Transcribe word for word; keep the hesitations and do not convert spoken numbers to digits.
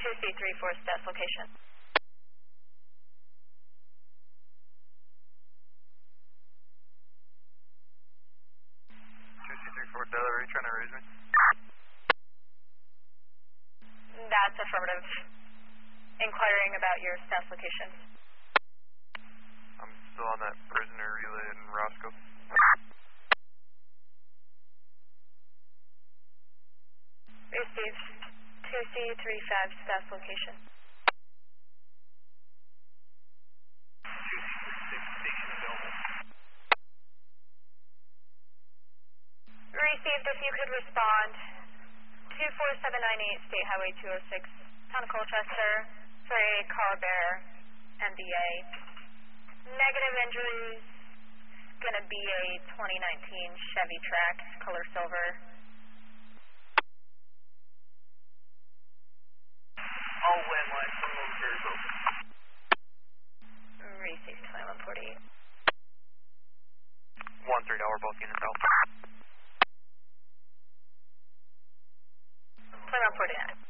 two C three four status location. two C three four Delaware, are you trying to raise me? That's affirmative. Inquiring about your status location. I'm still on that prisoner relay in Roscoe. Received. two C three five status location. two C six station available. Received. If you could respond. two four seven nine eight State Highway two oh six, Town of Colchester, for a car bearer, M B A. Negative injuries. Gonna be a twenty nineteen Chevy Trax, color silver. All landlines, twenty-one carries open. Received twenty-one forty-eight. one three Delaware, both units out. twenty-one forty-nine.